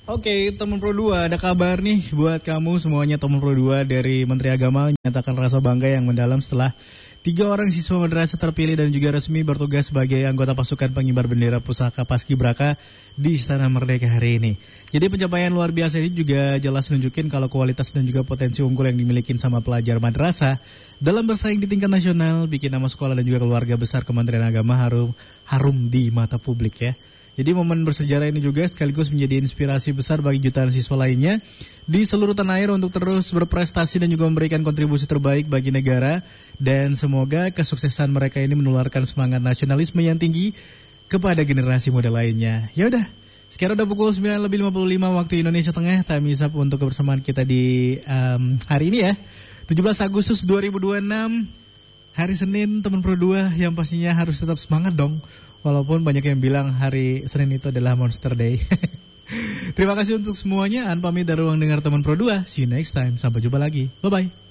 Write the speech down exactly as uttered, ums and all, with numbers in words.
Oke, teman Pro dua, ada kabar nih buat kamu semuanya teman Pro dua dari Menteri Agama menyatakan rasa bangga yang mendalam setelah tiga orang siswa madrasah terpilih dan juga resmi bertugas sebagai anggota pasukan pengibar bendera pusaka Paskibraka di Istana Merdeka hari ini. Jadi pencapaian luar biasa ini juga jelas nunjukin kalau kualitas dan juga potensi unggul yang dimiliki sama pelajar madrasah dalam bersaing di tingkat nasional bikin nama sekolah dan juga keluarga besar Kementerian Agama harum harum di mata publik ya. Jadi momen bersejarah ini juga sekaligus menjadi inspirasi besar bagi jutaan siswa lainnya di seluruh tanah air untuk terus berprestasi dan juga memberikan kontribusi terbaik bagi negara. Dan semoga kesuksesan mereka ini menularkan semangat nasionalisme yang tinggi kepada generasi muda lainnya. Ya udah, sekarang udah pukul sembilan lebih lima puluh lima waktu Indonesia Tengah. Time is up untuk kebersamaan kita di um, hari ini ya, tujuh belas Agustus dua ribu dua puluh enam. Hari Senin teman Pro dua yang pastinya harus tetap semangat dong. Walaupun banyak yang bilang hari Senin itu adalah Monster Day. Terima kasih untuk semuanya. An pamit dari ruang dengar teman Pro dua. See you next time. Sampai jumpa lagi. Bye-bye.